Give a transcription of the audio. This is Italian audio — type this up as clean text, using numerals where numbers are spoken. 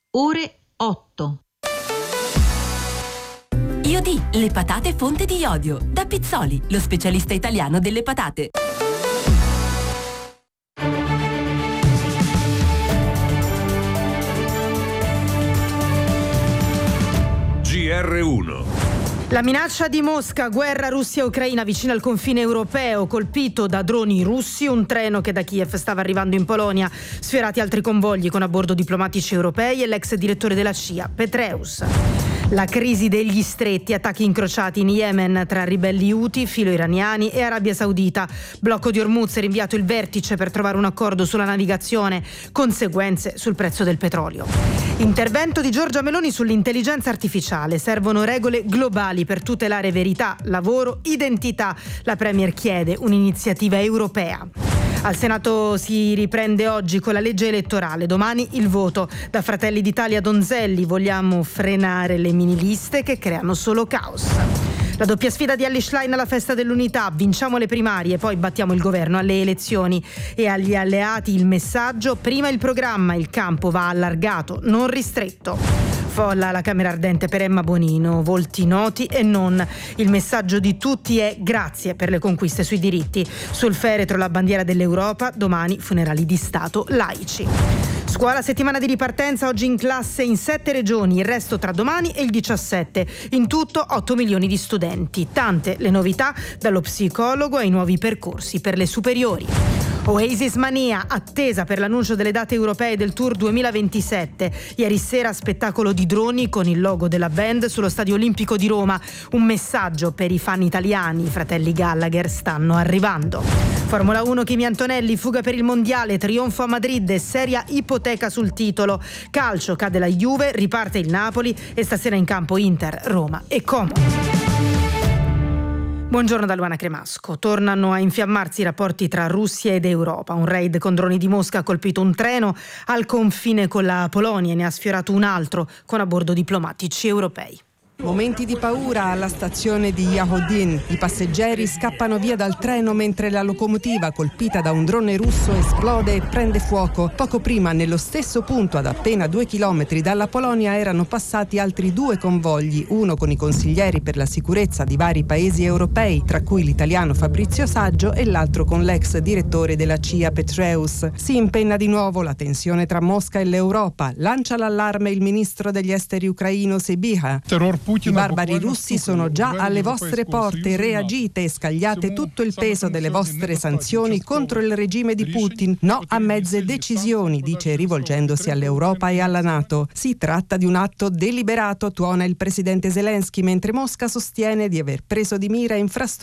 ore 8. IOD, le patate fonte di iodio. Da Pizzoli, lo specialista italiano delle patate. GR1. La minaccia di Mosca, guerra Russia-Ucraina vicino al confine europeo, colpito da droni russi, un treno che da Kiev stava arrivando in Polonia, sfiorati altri convogli con a bordo diplomatici europei e l'ex direttore della CIA, Petraeus. La crisi degli stretti, attacchi incrociati in Yemen tra ribelli Houthi, filo-iraniani e Arabia Saudita. Blocco di Hormuz, rinviato il vertice per trovare un accordo sulla navigazione, conseguenze sul prezzo del petrolio. Intervento di Giorgia Meloni sull'intelligenza artificiale, servono regole globali per tutelare verità, lavoro, identità. La Premier chiede un'iniziativa europea. Al Senato si riprende oggi con la legge elettorale, domani il voto. Da Fratelli d'Italia Donzelli, vogliamo frenare le miniliste che creano solo caos. La doppia sfida di Elly Schlein alla festa dell'unità, vinciamo le primarie, poi battiamo il governo alle elezioni. E agli alleati il messaggio, prima il programma, il campo va allargato, non ristretto. Folla alla Camera Ardente per Emma Bonino, volti noti e non. Il messaggio di tutti è grazie per le conquiste sui diritti. Sul feretro la bandiera dell'Europa, domani funerali di Stato laici. Scuola, settimana di ripartenza, oggi in classe in 7 regioni, il resto tra domani e il 17. In tutto 8 milioni di studenti. Tante le novità, dallo psicologo ai nuovi percorsi per le superiori. Oasis Mania, attesa per l'annuncio delle date europee del Tour 2027. Ieri sera spettacolo di droni con il logo della band sullo Stadio Olimpico di Roma. Un messaggio per i fan italiani, i fratelli Gallagher stanno arrivando. Formula 1, Kimi Antonelli, fuga per il mondiale, trionfo a Madrid e seria ipoteca sul titolo. Calcio, cade la Juve, riparte il Napoli e stasera in campo Inter, Roma e Como. Buongiorno da Luana Cremasco. Tornano a infiammarsi i rapporti tra Russia ed Europa. Un raid con droni di Mosca ha colpito un treno al confine con la Polonia e ne ha sfiorato un altro con a bordo diplomatici europei. Momenti di paura alla stazione di Yahodin. I passeggeri scappano via dal treno mentre la locomotiva, colpita da un drone russo, esplode e prende fuoco. Poco prima, nello stesso punto, ad appena 2 chilometri dalla Polonia, erano passati altri 2 convogli, uno con i consiglieri per la sicurezza di vari paesi europei, tra cui l'italiano Fabrizio Saggio, e l'altro con l'ex direttore della CIA Petraeus. Si impenna di nuovo la tensione tra Mosca e l'Europa. Lancia l'allarme il ministro degli esteri ucraino Sybiha. I barbari russi sono già alle vostre porte, reagite e scagliate tutto il peso delle vostre sanzioni contro il regime di Putin. No a mezze decisioni, dice rivolgendosi all'Europa e alla NATO. Si tratta di un atto deliberato, tuona il presidente Zelensky, mentre Mosca sostiene di aver preso di mira infrastrutture